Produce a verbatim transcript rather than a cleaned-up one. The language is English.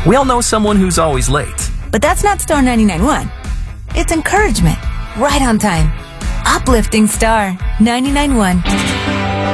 We all know someone who's always late. But that's not Star ninety-nine point one. It's encouragement. Right on time. Uplifting Star ninety-nine point one.